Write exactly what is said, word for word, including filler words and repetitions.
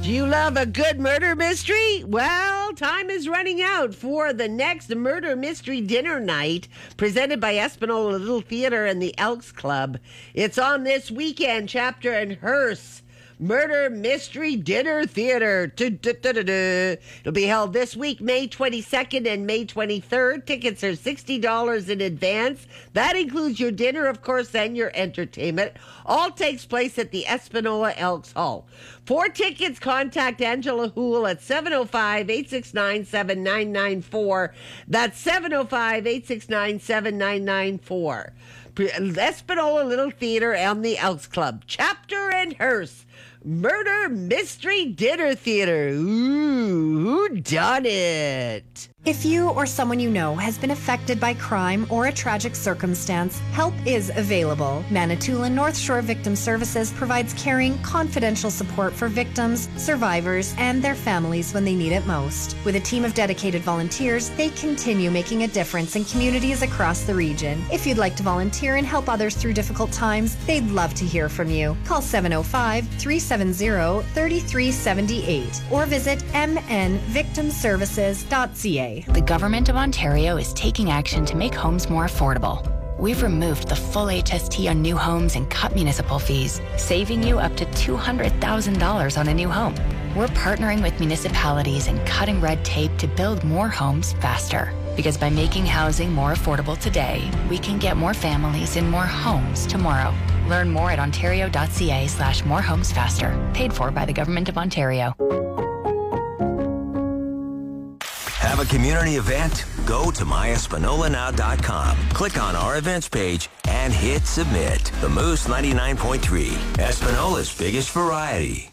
Do you love a good murder mystery? Well, time is running out for the next murder mystery dinner night presented by Espanola Little Theatre and the Elks Club. It's on this weekend, Chapter and Hearst Murder Mystery Dinner Theater. It'll be held this week, May twenty-second and May twenty-third. Tickets are sixty dollars in advance. That includes your dinner, of course, and your entertainment. All takes place at the Espanola Elks Hall. For tickets, contact Angela Houle at seven oh five, eight six nine, seven nine nine four. That's seven oh five, eight six nine, seven nine nine four. Espanola Little Theatre and the Elks Club. Chapter and Hearst Murder Mystery Dinner Theater. Ooh, who done it? If you or someone you know has been affected by crime or a tragic circumstance, help is available. Manitoulin North Shore Victim Services provides caring, confidential support for victims, survivors, and their families when they need it most. With a team of dedicated volunteers, they continue making a difference in communities across the region. If you'd like to volunteer and help others through difficult times, they'd love to hear from you. Call seven oh five, three seven zero, three three seven eight or visit m n victim services dot c a. The Government of Ontario is taking action to make homes more affordable. We've removed the full H S T on new homes and cut municipal fees, saving you up to two hundred thousand dollars on a new home. We're partnering with municipalities and cutting red tape to build more homes faster. Because by making housing more affordable today, we can get more families in more homes tomorrow. Learn more at ontario.ca slash more homes faster. Paid for by the Government of Ontario. Have a community event? Go to my espanola now dot com. Click on our events page and hit submit. The Moose ninety-nine point three, Espanola's biggest variety.